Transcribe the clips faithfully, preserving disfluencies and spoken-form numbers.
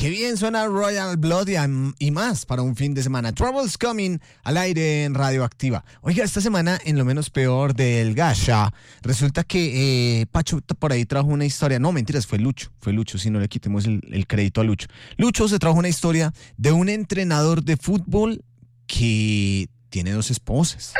Qué bien suena Royal Blood y, y más para un fin de semana. Trouble's Coming al aire en Radioactiva. Oiga, esta semana en Lo Menos Peor del Gasha, resulta que eh, Pacho por ahí trajo una historia. No, mentiras, fue Lucho. Fue Lucho, si no le quitemos el, el crédito a Lucho. Lucho se trajo una historia de un entrenador de fútbol que tiene dos esposas.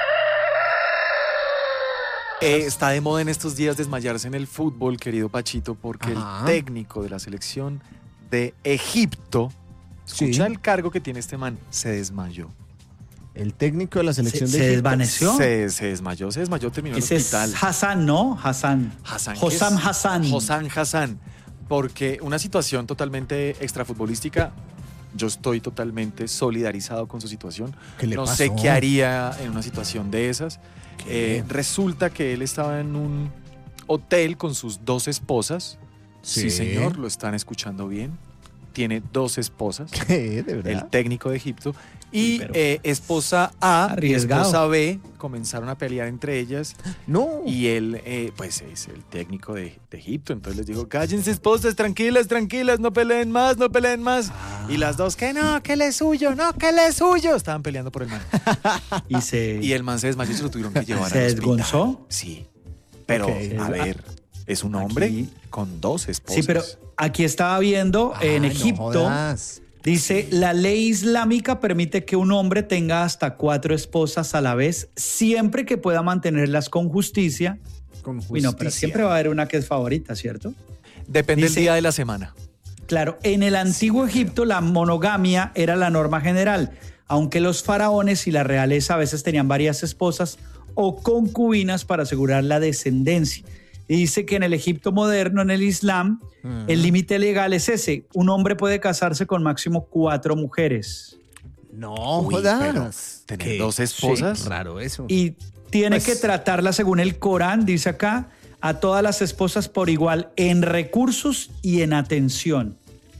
Eh, está de moda en estos días desmayarse en el fútbol, querido Pachito, porque Ajá. el técnico de la selección de Egipto, escucha Sí. el cargo que tiene este man, se desmayó. El técnico de la selección ¿Se, de se Egipto. desvaneció? Se, se desmayó, se desmayó, terminó en el Ese es hospital. Hassan, ¿no? Hassan. Hassan, ¿qué Hossam es? Hassan. Hossam Hassan. Porque una situación totalmente extrafutbolística, yo estoy totalmente solidarizado con su situación. ¿Qué le No pasó? sé qué haría en una situación de esas. ¿Qué? Eh, resulta que él estaba en un hotel con sus dos esposas. Sí, Sí. señor, lo están escuchando bien. Tiene dos esposas. ¿Qué? ¿De verdad? El técnico de Egipto. Y Uy, pero eh, esposa A y arriesgado. esposa B comenzaron a pelear entre ellas. No. Y él, eh, pues es el técnico de, de Egipto. Entonces les digo, cállense esposas, tranquilas, tranquilas, no peleen más, no peleen más. Ah. Y las dos, que no, que él es suyo, no, que él es suyo. Estaban peleando por el man. Y se... Y el man se desmayó y se lo tuvieron que llevar ¿Se al hospital. desgonzó? Sí. Pero, Ok. a ver, es un hombre Aquí- con dos esposas. Sí, pero aquí estaba viendo Ay, en no Egipto, jodas. dice, la ley islámica permite que un hombre tenga hasta cuatro esposas a la vez, siempre que pueda mantenerlas con justicia. Con Uy, no, pero justicia. siempre va a haber una que es favorita, ¿cierto? Depende dice- del día de la semana. Claro, en el antiguo Egipto la monogamia era la norma general, aunque los faraones y la realeza a veces tenían varias esposas o concubinas para asegurar la descendencia. Y dice que en el Egipto moderno, en el Islam, Ujú. el límite legal es ese. Un hombre puede casarse con máximo cuatro mujeres. No Uy, jodas. pero tener ¿Qué? dos esposas. Sí, raro eso. Y tiene Pues- que tratarla según el Corán, dice acá, a todas las esposas por igual en recursos y en atención.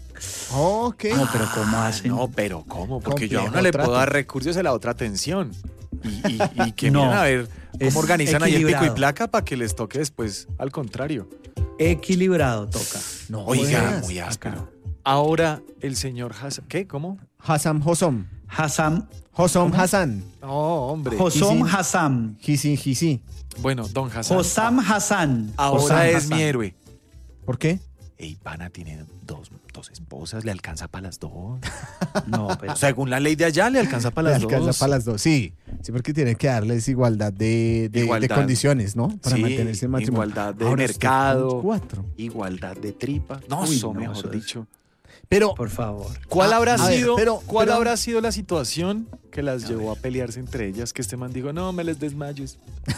Ok. No, pero ¿cómo hacen? No, pero ¿cómo? Porque yo a Complejo una le trato. puedo dar recursos y a la otra atención. Y, y, y que No, miren a ver es cómo organizan ahí el pico y equilibrado. placa para que les toque después al contrario. Equilibrado toca. No Oiga, jodas. muy áspero. Ahora el señor Hassan. ¿Qué? ¿Cómo? Hassan Hossam. Ah, Hassan, Hossam Hassan. No, hombre. Hossam Hisin- Hassan. Hisi, hisi. Bueno, don Hassan. Hossam Hassan. Ahora Hossam es Hassan. mi héroe. ¿Por qué? Ey, pana tiene dos, dos esposas, le alcanza para las dos. No, pero Según la ley de allá, le alcanza para Le las alcanza dos. para las dos. Sí. Sí, porque tienen que darles igualdad de, de, Igualdad. de condiciones, ¿no? Para Sí, mantenerse en matrimonio. igualdad de Ahora usted mercado. con Cuatro. Igualdad de tripa. No, Uy, eso, no, mejor eso es- dicho. Pero, por favor. ¿Cuál Ah, habrá a ver, sido, pero- ¿cuál pero- habrá sido la situación que las llevó a pelearse entre ellas? Que este man dijo, no, me les desmayos.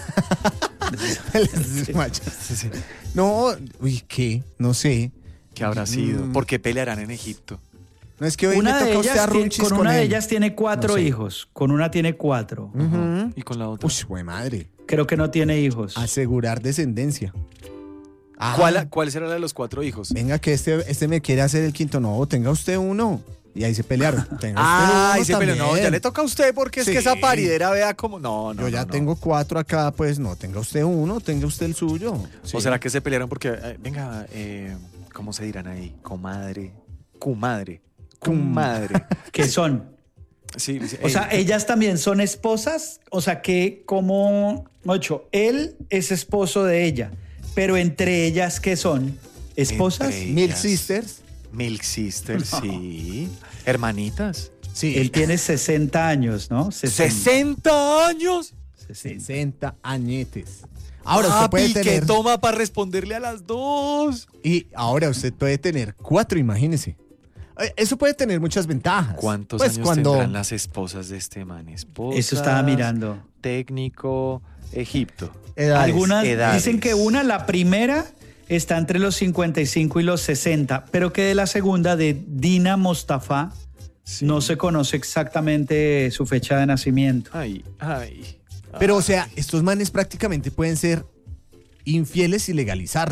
Sí, sí. no, uy, ¿qué? No sé. ¿Qué habrá sido? Mm. ¿Por qué pelearán en Egipto? No es que hoy Una me de toca a usted ellas a tiene- runchis con una de él. ellas tiene cuatro No sé. hijos. Con una tiene cuatro. Ujú. ¿Y con la otra? Uy, güey, madre. Creo que no tiene hijos. Asegurar descendencia. Ah, ¿Cuál, ¿Cuál será la de los cuatro hijos? Venga, que este, este me quiere hacer el quinto. No, tenga usted uno. Y ahí se pelearon. Tenga Ah, usted y uno se peleó. No, también. ya le toca a usted porque es Sí. que esa paridera vea como... No, no, Yo ya no, no. tengo cuatro acá, pues no, tenga usted uno, tenga usted el suyo. Sí. ¿O será que se pelearon porque, eh, venga, eh, ¿cómo se dirán ahí? Comadre, cumadre, cumadre. ¿Qué son? Sí, sí, O eh, sea, ellas también son esposas. O sea, que como, ocho, él es esposo de ella. Pero entre ellas, ¿qué son? ¿Esposas? Entre- Milk ellas. Sisters. Milk Sisters, sí. Hermanitas. Sí. Él tiene sesenta años, ¿no? ¡sesenta años! sesenta añetes. Ahora usted puede Papi, ¿qué tener. toma para responderle a las dos? Y ahora usted puede tener cuatro, imagínese. Eh, Eso puede tener muchas ventajas. ¿Cuántos Pues años cuando tendrán las esposas de este man? Esposas, Eso estaba mirando. Técnico, Egipto. edades. Algunas edades. dicen que una, la primera, está entre los cincuenta y cinco y los sesenta, pero que de la segunda, de Dina Mostafa, Sí. no se conoce exactamente su fecha de nacimiento. Ay, ay. Pero, o ay. sea, estos manes prácticamente pueden ser infieles y legalizarlo.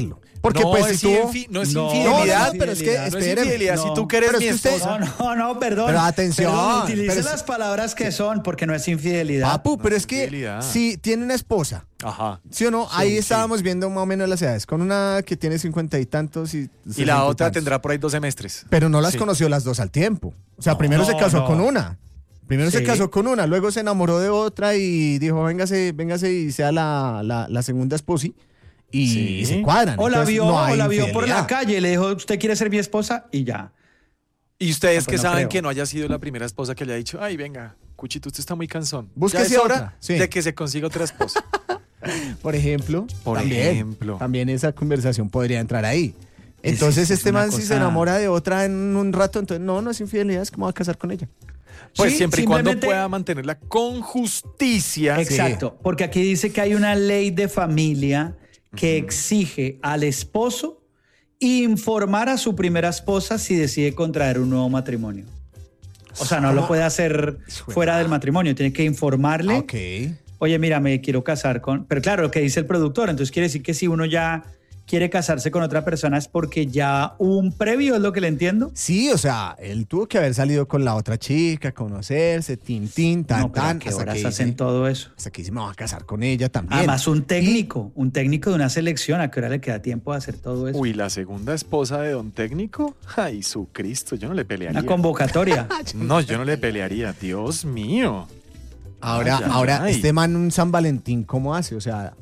Porque no, pues es si tuvo... infi- no es No, infidelidad. no, pero es que no es espéreme. infidelidad. No. Si tú quieres Pero mi es que usted- esposa. No, no, no, perdón. Pero atención, Perdón, utilice pero es- las palabras que son, porque no es infidelidad. Papu, pero No, es que infidelidad. si tiene una esposa, Ajá. ¿sí o no? Sí, Ahí sí. estábamos viendo más o menos las edades, con una que tiene cincuenta y tantos y... Y sesenta la otra tantos. tendrá por ahí dos semestres. Pero no las Sí. conoció las dos al tiempo. O sea, primero No, se casó no. con una. Primero se Sí. casó con una, luego se enamoró de otra y dijo, véngase, véngase y sea la, la, la segunda esposi. Y, Sí. y se cuadran. O la Entonces, vio, no hay o la vio por la infidelidad. calle y le dijo, ¿usted quiere ser mi esposa? Y ya. Y ustedes Ah, pues que no saben creo. que no haya sido la primera esposa que le haya dicho, ay, venga, Cuchito, usted está muy cansón. Búsquese Ya es hora otra, sí. de que se consiga otra esposa. Por ejemplo, Por también, ejemplo. también esa conversación podría entrar ahí. Entonces es este una man si se cosa- enamora de otra en un rato, entonces no, no es infidelidad, es que me voy a casar con ella. Pues Sí, siempre y cuando simplemente- pueda mantenerla con justicia. Exacto, porque aquí dice que hay una ley de familia que exige al esposo informar a su primera esposa si decide contraer un nuevo matrimonio. O sea, no lo puede hacer fuera del matrimonio, tiene que informarle. Ah, ok. Oye, mira, me quiero casar con... Pero claro, lo que dice el productor, entonces quiere decir que si uno ya quiere casarse con otra persona es porque ya hubo un previo, es lo que le entiendo. Sí, o sea, él tuvo que haber salido con la otra chica, conocerse, tin, tin, tan, No, pero ¿a tan, qué hasta horas que hacen dice, todo eso? hasta que dice, me voy a casar con ella también. Además, un técnico, un técnico de una selección, ¿a qué hora le queda tiempo de hacer todo eso? Uy, la segunda esposa de don técnico. Ay, su Cristo, yo no le pelearía. Una convocatoria. No, yo no le pelearía. Dios mío. Ahora, Ay, ay, ahora ay. este man, un San Valentín, ¿cómo hace? O sea,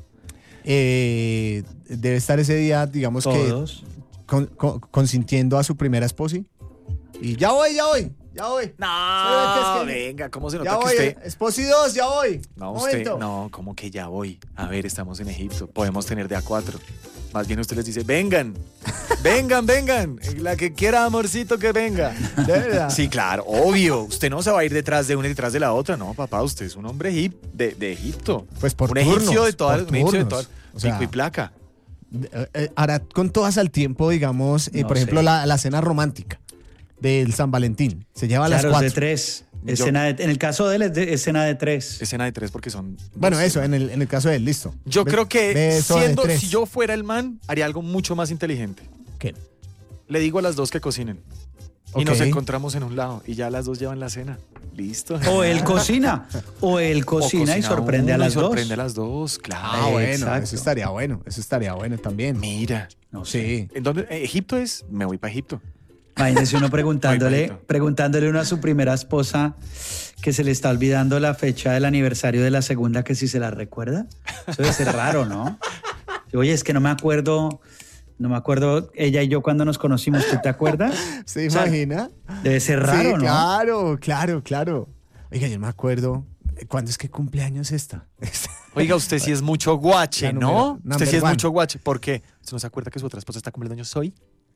eh, debe estar ese día, digamos Todos. que, con- con- consintiendo a su primera esposa. Y ya voy, ya voy, ya voy. No, Sí, es que- venga, ¿cómo se Ya nota que voy, usted... esposi dos, ya voy. No, Un usted, momento. no, ¿cómo que ya voy? A ver, estamos en Egipto, podemos tener de a cuatro. Más bien usted les dice, vengan, vengan, vengan, la que quiera amorcito que venga. De verdad. Sí, claro, obvio, usted no se va a ir detrás de una y detrás de la otra, no, papá, usted es un hombre egip- de, de Egipto. Pues por un egipcio turnos, de todas, por un egipcio de turnos. todas, O sea, pico y placa. Eh, eh, hará con todas al tiempo, digamos, eh, No por ejemplo, sé. la, la cena romántica del San Valentín. Se lleva a las Claro, es cuatro. de tres. Yo- Escena de- en el caso de él es de escena de tres. Escena de tres porque son... Bueno, dos. eso, en el, en el caso de él, listo. Yo Be- creo que beso de siendo, tres. si yo fuera el man, haría algo mucho más inteligente. ¿Qué? Le digo a las dos que cocinen. Y Ok. nos encontramos en un lado y ya las dos llevan la cena. Listo. O él cocina. O él O cocina y sorprende a uno y las dos. sorprende a las dos, claro. Ah, bueno, Exacto. eso estaría bueno, eso estaría bueno también. Mira. No sé. Sí. ¿En dónde? Eh, Egipto es, me voy para Egipto. Imagínese uno preguntándole, Ay, bonito. preguntándole uno a su primera esposa que se le está olvidando la fecha del aniversario de la segunda, que si se la recuerda. Eso debe ser raro, ¿no? Oye, es que no me acuerdo, no me acuerdo ella y yo cuando nos conocimos, ¿tú te acuerdas? ¿Se O sea, imagina? Debe ser raro, Sí, ¿no? claro, claro, claro. Oiga, yo me acuerdo, eh, ¿cuándo es que cumpleaños esta? Oiga, usted sí es mucho guache, La ¿no? número- Usted number sí es one. mucho guache. ¿Por qué? ¿Usted no se acuerda que su otra esposa está cumpliendo años hoy?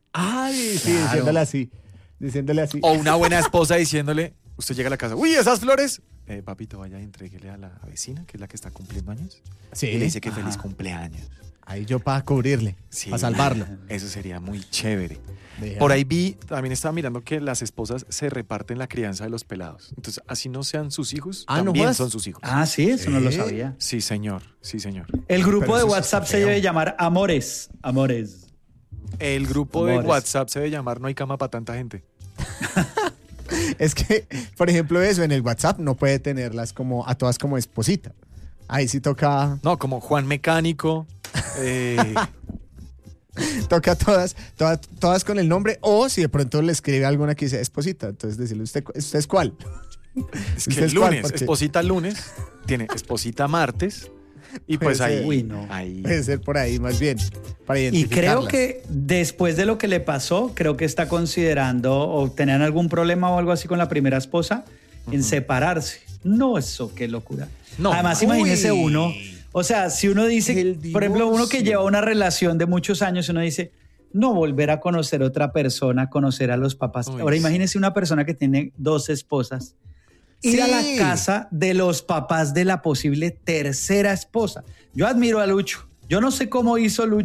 Ay, sí, Claro. diciéndole así, diciéndole así. O una buena esposa diciéndole, usted llega a la casa, uy, esas flores. Eh, papito, vaya y entréguele a la vecina, que es la que está cumpliendo años. Sí, Y le dice que Ajá. feliz cumpleaños. ahí yo para cubrirle, Sí. para salvarlo. Eso sería muy chévere. Deja. Por ahí vi, también estaba mirando que las esposas se reparten la crianza de los pelados. Entonces, así no sean sus hijos, Ah, ¿no también jodas? son sus hijos. Ah, sí, eso no lo ¿Sí? sabía. Sí, señor, sí, señor. El grupo Pero de eso sí WhatsApp está se feo. debe llamar Amores. Amores. El grupo Amores. de WhatsApp se debe llamar No hay cama para tanta gente. Es que, por ejemplo, eso en el WhatsApp no puede tenerlas como a todas como esposita. Ahí sí toca, No, como Juan Mecánico. eh, toca a todas, todas, todas con el nombre, o si de pronto le escribe alguna que dice esposita, entonces decirle, ¿usted, usted es cuál? es ¿Usted que es cuál? lunes, Porque- esposita lunes, tiene esposita martes. Y pues Puede ahí, ser. Uy, no. ahí. Puede ser por ahí más bien, para Y identificarlas. creo que después de lo que le pasó, creo que está considerando o tenían algún problema o algo así con la primera esposa en separarse. No, eso, qué locura. No, Además, uy. imagínese uno, o sea, si uno dice, El por ejemplo, uno que divorcio. lleva una relación de muchos años, uno dice, no volver a conocer otra persona, conocer a los papás. Uy, Ahora sí. imagínese una persona que tiene dos esposas. Ir a la Sí. casa de los papás de la posible tercera esposa. Yo admiro a Lucho. Yo no sé cómo hizo Lucho,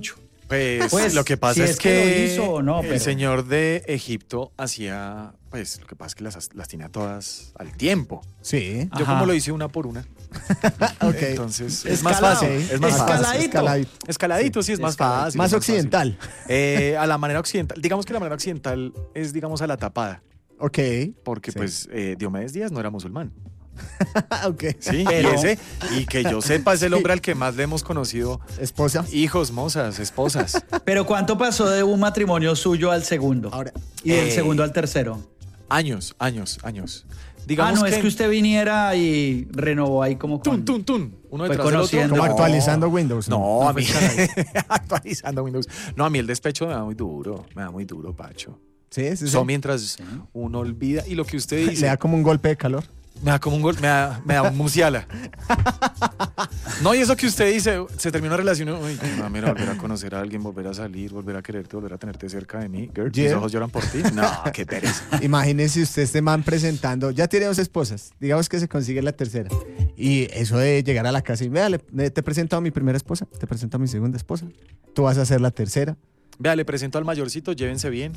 Pues, Pues, lo que pasa si es, es que lo que, hizo o no, el pero- señor de Egipto hacía, pues lo que pasa es que las, las tiene a todas al tiempo. Sí. Yo Ajá. como lo hice una por una. Ok. Entonces es más Escalado. fácil. Es más Escaladito. fácil. Escaladito. Escaladito, sí, es más Escaladito. fácil. Más es fácil. occidental. Eh, a la manera occidental. Digamos que la manera occidental es, digamos, a la tapada. Ok. Porque, Sí. pues, eh, Diomedes Díaz no era musulmán. ok. Sí, Pero- y, ese, y que yo sepa, es el hombre al que más le hemos conocido Esposa. hijos, mozas, esposas. Pero ¿cuánto pasó de un matrimonio suyo al segundo? Ahora, y del eh, segundo al tercero. Años, años, años. Ah, Digamos no, que, es que usted viniera y renovó ahí como Tun, con- tun, tun. Uno Fue detrás del otro. conociendo. como No. actualizando Windows. No, a fue mí. escaladito. Actualizando Windows. No, a mí el despecho me da muy duro. Me da muy duro, Pacho. Sí, sí, sí. Eso mientras uno olvida. Y lo que usted Le dice. da como un golpe de calor. Me da como un gol, me da, me da un musiala. No, y eso que usted dice, se terminó una relación. Uy, no, mira, volver a conocer a alguien, volver a salir, volver a quererte, volver a tenerte cerca de mí. Girl, mis Yeah. ojos lloran por ti. No, qué pereza. Imagínese usted este man presentando, ya tiene dos esposas, digamos que se consigue la tercera. Y eso de llegar a la casa y, vea, le- le- te presento a mi primera esposa, te presento a mi segunda esposa, tú vas a ser la tercera. Vea, le presento al mayorcito, llévense bien.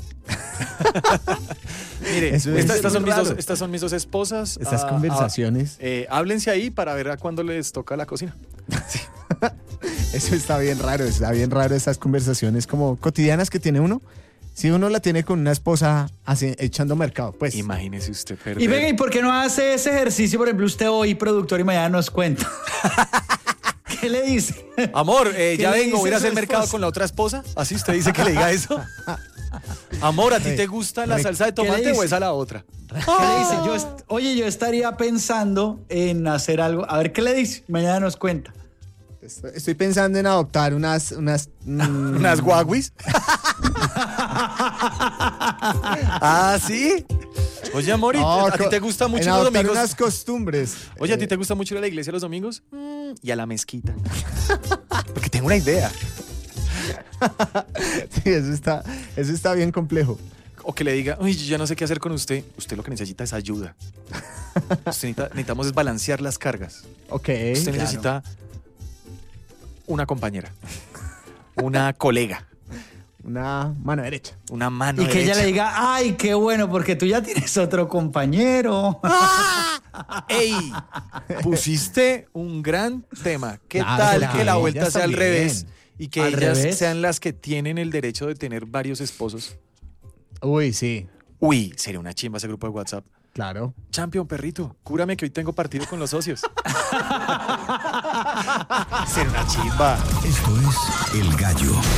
Mire, Eso es esta- estas, son muy mis dos, raro. estas son mis dos esposas. Estas Ah, conversaciones, ah, eh, háblense ahí para ver a cuándo les toca la cocina. eso está bien raro, está bien raro esas conversaciones como cotidianas que tiene uno. Si uno la tiene con una esposa así, echando mercado, pues... Imagínese usted perder. Y venga, ¿y por qué no hace ese ejercicio, por ejemplo, usted hoy, productor, y mañana nos cuenta? ¿Qué le dice? Amor, eh, ¿Qué ya le vengo, voy a ir a dice hacer su mercado esposa? con la otra esposa. Así usted dice que le diga eso. Amor, ¿a ti Re- te gusta la re- salsa de ¿qué le tomate o dice? es a la otra? ¿Qué le dice? Yo est- Oye, yo estaría pensando en hacer algo. A ver qué le dice. Mañana nos cuenta. Estoy, estoy pensando en adoptar unas... unas mm, ¿Unas guaguis? ¿Ah, sí? Oye, amor, ¿y no, ¿a ti co- te gusta mucho en los adoptar domingos? unas costumbres. Oye, ¿a ti Eh, te gusta mucho ir a la iglesia los domingos? Mm, y a la mezquita. Porque tengo una idea. Sí, eso está, eso está bien complejo. O que le diga, uy, yo ya no sé qué hacer con usted. Usted lo que necesita es ayuda. Usted necesita- necesitamos es balancear las cargas. Ok. Usted claro. necesita una compañera, una colega, Una mano derecha. una mano Y que ella derecha. le diga, ay, qué bueno, porque tú ya tienes otro compañero. ¡Ey! Pusiste un gran tema. ¿Qué Claro, tal porque que la ellas vuelta sea al también. revés? Y que ¿Al ellas revés? sean las que tienen el derecho de tener varios esposos. Uy, sí, Uy, sería una chimba ese grupo de WhatsApp. claro. Champion, perrito, cúrame que hoy tengo partido con los socios. Sería una chimba. Esto es El Gallo.